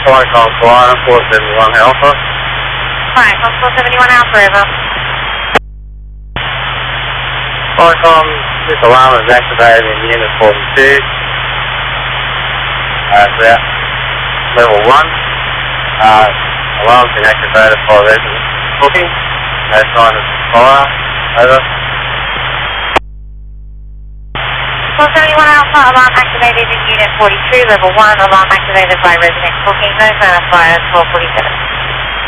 Flight call Squadron 471 Alpha. Flight call 471 Alpha, over. Flight call, this alarm is activated in unit 42. Level 1. Alarm's been activated for resident booking. No sign of fire. Over. 471 Alpha, alarm activated in unit 42, level 1, alarm activated by resident booking, no sign of fire, 1247.